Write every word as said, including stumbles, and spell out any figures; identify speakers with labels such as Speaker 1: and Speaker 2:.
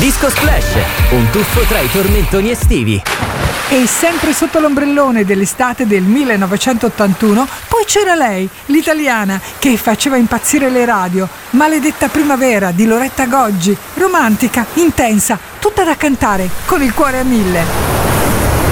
Speaker 1: Disco Splash, un tuffo tra i tormentoni estivi.
Speaker 2: E sempre sotto l'ombrellone dell'estate del millenovecentottantuno, poi c'era lei, l'italiana, che faceva impazzire le radio. Maledetta primavera di Loretta Goggi, romantica, intensa, tutta da cantare, con il cuore a mille.